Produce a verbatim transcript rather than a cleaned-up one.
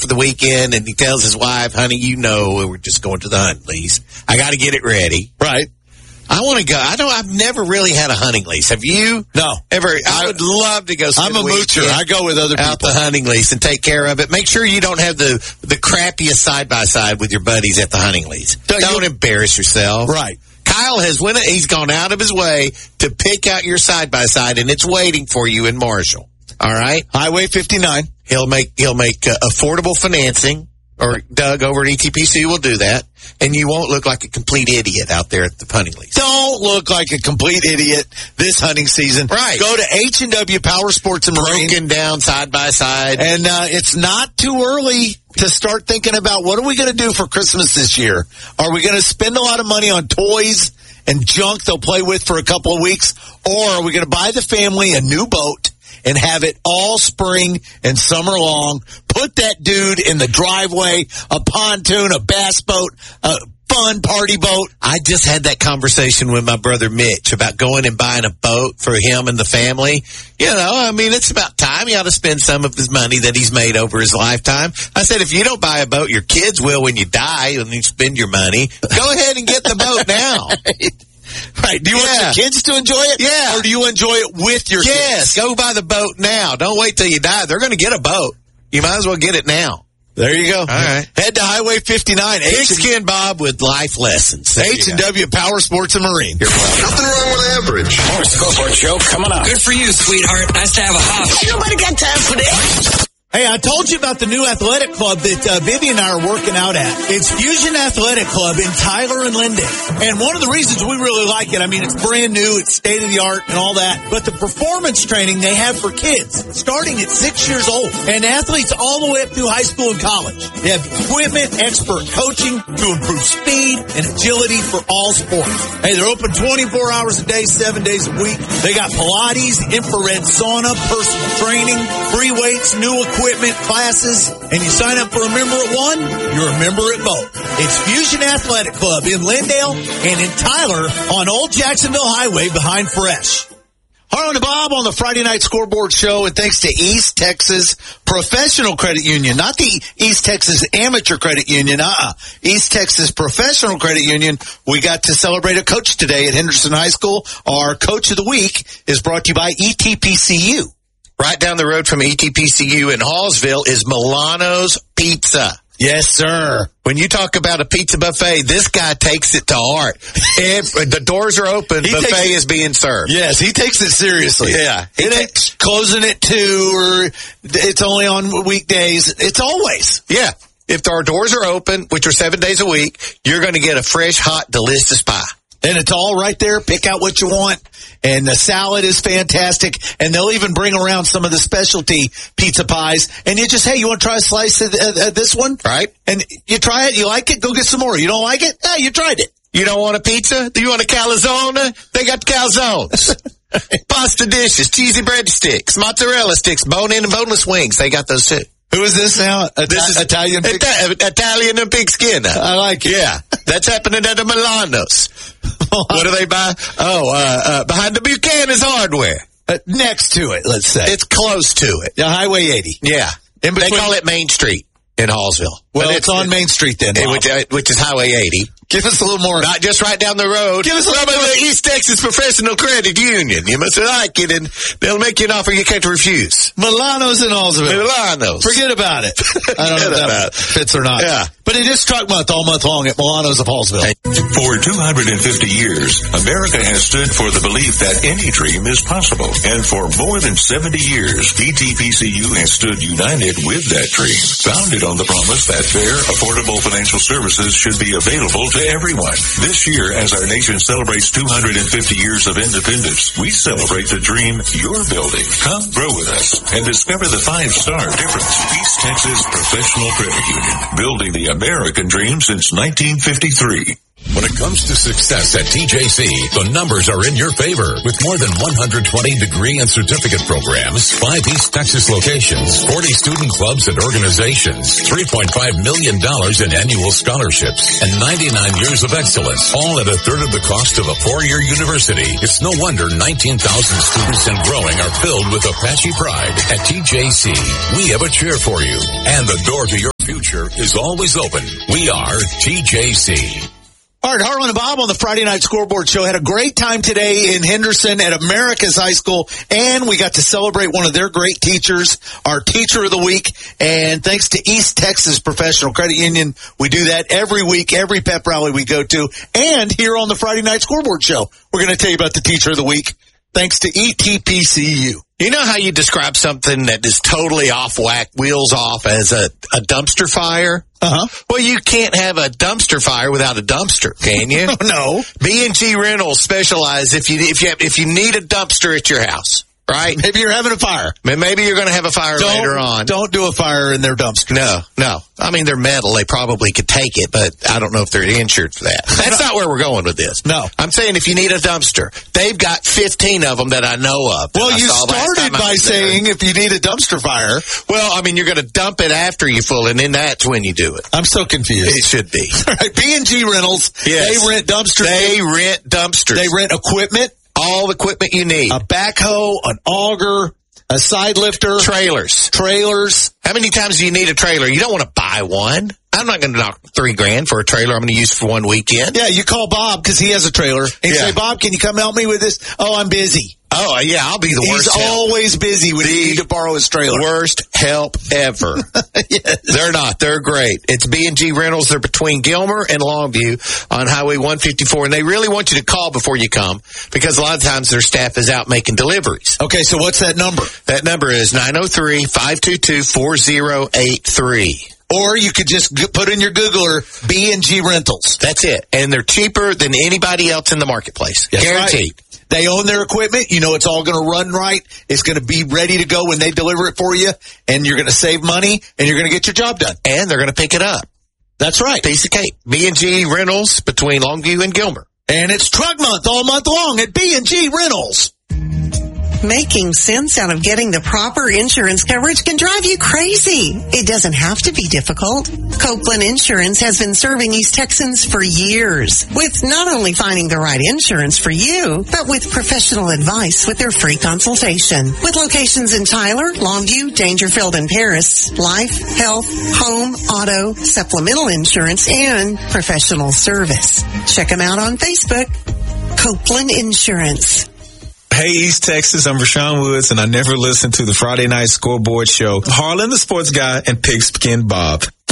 for the weekend, and he tells his wife, honey, you know we're just going to the hunting lease. I got to get it ready. Right. I want to go. I don't. I've never really had a hunting lease. Have you? No. Ever? I would love to go. I'm a moocher. I go with other people out the hunting lease and take care of it. Make sure you don't have the the crappiest side by side with your buddies at the hunting lease. Don't, don't embarrass yourself. Right. Kyle has went. He's gone out of his way to pick out your side by side, and it's waiting for you in Marshall. All right. Highway fifty-nine. He'll make he'll make uh, affordable financing. Or Doug over at E T P C will do that, and you won't look like a complete idiot out there at the hunting lease. Don't look like a complete idiot this hunting season. Right. Go to H and W Power Sports and Marine. Broken down side by side. And uh, it's not too early to start thinking about what are we going to do for Christmas this year? Are we going to spend a lot of money on toys and junk they'll play with for a couple of weeks? Or are we going to buy the family a new boat and have it all spring and summer long? Put that dude in the driveway, a pontoon, a bass boat, a fun party boat. I just had that conversation with my brother Mitch about going and buying a boat for him and the family. You know, I mean, it's about time he ought to spend some of his money that he's made over his lifetime. I said, if you don't buy a boat, your kids will when you die and you spend your money. Go ahead and get the boat now. Right. Do you yeah. want your kids to enjoy it? Yeah. Or do you enjoy it with your yes, kids? Yes. Go buy the boat now. Don't wait till you die. They're going to get a boat. You might as well get it now. There you go. All right. Head to Highway fifty-nine. Pigskin Bob with life lessons. H and W Power Sports and Marine. Nothing wrong with average. More Scoreboard Show coming up. Good for you, sweetheart. Nice to have a hop. Nobody got time for this. Hey, I told you about the new athletic club that uh, Vivi and I are working out at. It's Fusion Athletic Club in Tyler and Linden. And one of the reasons we really like it, I mean, it's brand new, it's state-of-the-art and all that, but the performance training they have for kids, starting at six years old, and athletes all the way up through high school and college. They have equipment, expert coaching to improve speed and agility for all sports. Hey, they're open twenty-four hours a day, seven days a week. They got Pilates, infrared sauna, personal training, free weights, new equipment. Equipment, classes, and you sign up for a member at one, you're a member at both. It's Fusion Athletic Club in Lindale and in Tyler on Old Jacksonville Highway behind Fresh. Harlan and Bob on the Friday Night Scoreboard Show, and thanks to East Texas Professional Credit Union, not the East Texas Amateur Credit Union, uh-uh. East Texas Professional Credit Union. We got to celebrate a coach today at Henderson High School. Our Coach of the Week is brought to you by E T P C U. Right down the road from E T P C U in Hallsville is Milano's Pizza. Yes, sir. When you talk about a pizza buffet, this guy takes it to heart. If the doors are open, he buffet is being served. Yes, he takes it seriously. Yeah. It ain't closing at two or it's only on weekdays. It's always. Yeah. If our doors are open, which are seven days a week, you're going to get a fresh, hot, delicious pie. And it's all right there. Pick out what you want. And the salad is fantastic. And they'll even bring around some of the specialty pizza pies. And you just, hey, you want to try a slice of uh, this one? Right. And you try it. You like it? Go get some more. You don't like it? Yeah, you tried it. You don't want a pizza? Do you want a calzone? They got calzones. Pasta dishes, cheesy breadsticks, mozzarella sticks, bone-in and boneless wings. They got those too. Who is this now? Ita- this is Italian pig? Ita- Italian and pigskin. I like it. Yeah. That's happening at the Milano's. What do they buy? Oh, uh, uh, behind the Buchanan's Hardware. Uh, next to it, let's say. It's close to it. Yeah, Highway eighty. Yeah. They call it Main Street in Hallsville. Well, it's, it's on Main Street then, it, which, uh, which is Highway eighty. Give us a little more. Not just right down the road. Give us a little more. The East Texas Professional Credit Union. You must like it, and they'll make you an offer you can't refuse. Milano's in Hallsville. Milano's. Forget about it. I don't know if that fits or not. Yeah. But it is truck month all month long at Milano's of Hallsville. For two hundred fifty years, America has stood for the belief that any dream is possible. And for more than seventy years, E T P C U has stood united with that dream. Founded on the promise that fair, affordable financial services should be available to everyone. This year, as our nation celebrates two hundred fifty years of independence, we celebrate the dream you're building. Come grow with us and discover the five-star difference. East Texas Professional Credit Union, building the American dream since nineteen fifty-three. When it comes to success at T J C, the numbers are in your favor. With more than one hundred twenty degree and certificate programs, five East Texas locations, forty student clubs and organizations, three point five million dollars in annual scholarships, and ninety-nine years of excellence, all at a third of the cost of a four-year university. It's no wonder nineteen thousand students and growing are filled with Apache pride. At T J C, we have a chair for you and the door to your Future is always open. We are T J C. All right, Harlan and Bob on the Friday Night Scoreboard Show had a great time today in Henderson at America's High School, and we got to celebrate one of their great teachers, our Teacher of the Week. And thanks to East Texas Professional Credit Union, we do that every week, every pep rally we go to. And here on the Friday Night Scoreboard Show, we're going to tell you about the Teacher of the Week, thanks to E T P C U. You know how you describe something that is totally off whack, wheels off, as a, a dumpster fire? Uh-huh. Well, you can't have a dumpster fire without a dumpster, can you? No. B and G Rentals specialize if you if you have, if you need a dumpster at your house, right? Maybe you're having a fire. Maybe you're going to have a fire Don't, later on. Don't do a fire in their dumpster. No, no. I mean, they're metal. They probably could take it, but I don't know if they're insured for that. That's not where we're going with this. No. I'm saying if you need a dumpster, they've got fifteen of them that I know of. Well, I you saw last started time I by was there. saying if you need a dumpster fire. Well, I mean, you're going to dump it after you full, and then that's when you do it. I'm so confused. It should be. All right, B and G Rentals, Yes. they rent dumpsters. They rent dumpsters. They rent equipment, all the equipment you need. a backhoe, an auger, a side lifter, Trailers. trailers. How many times do you need a trailer? You don't want to buy one. I'm not going to knock three grand for a trailer I'm going to use for one weekend. Yeah, you call Bob because he has a trailer. And you Yeah. say, Bob, can you come help me with this? Oh, I'm busy. Oh, yeah, I'll be the He's worst help. always busy when you need to borrow his trailer. Worst help ever. Yes. They're not. They're great. It's B and G Rentals. They're between Gilmer and Longview on Highway one fifty-four, and they really want you to call before you come because a lot of times their staff is out making deliveries. Okay, so what's that number? That number is nine oh three, five two two, four oh eight three. Or you could just g- put in your Googler, B and G Rentals. That's it. And they're cheaper than anybody else in the marketplace. That's Guaranteed. right. They own their equipment. You know it's all going to run right. It's going to be ready to go when they deliver it for you, and you're going to save money, and you're going to get your job done. And they're going to pick it up. That's right. Piece of cake. B and G Rentals between Longview and Gilmer. And it's Truck Month all month long at B and G Rentals. Making sense out of getting the proper insurance coverage can drive you crazy. It doesn't have to be difficult. Copeland Insurance has been serving East Texans for years with not only finding the right insurance for you, but with professional advice with their free consultation. With locations in Tyler, Longview, Dangerfield, and Paris, life, health, home, auto, supplemental insurance, and professional service. Check them out on Facebook. Copeland Insurance. Hey, East Texas, I'm Rashawn Woods, and I never listened to the Friday Night Scoreboard Show. Harlan, the sports guy, and Pigskin Bob.